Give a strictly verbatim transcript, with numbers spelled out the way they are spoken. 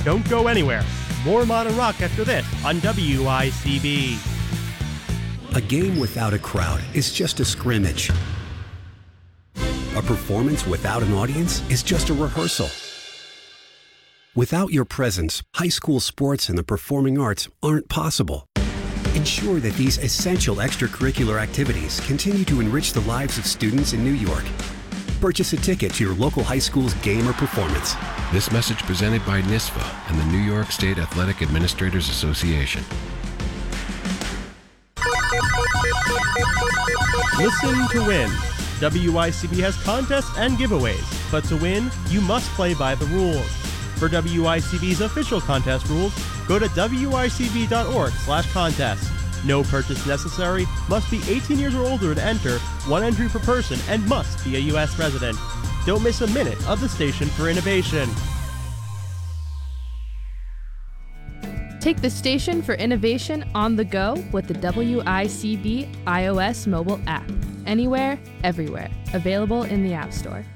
Don't go anywhere. More modern rock after this on W I C B. A game without a crowd is just a scrimmage. A performance without an audience is just a rehearsal. Without your presence, high school sports and the performing arts aren't possible. Ensure that these essential extracurricular activities continue to enrich the lives of students in New York. Purchase a ticket to your local high school's game or performance. This message presented by NISFA and the New York State Athletic Administrators Association. Listen to win. W I C B has contests and giveaways, but to win, you must play by the rules. For W I C B's official contest rules, go to W I C B dot org slash contest. No purchase necessary, must be eighteen years or older to enter, one entry per person, and must be a U S resident. Don't miss a minute of the Station for Innovation. Take the Station for Innovation on the go with the W I C B iOS mobile app. Anywhere, everywhere. Available in the App Store.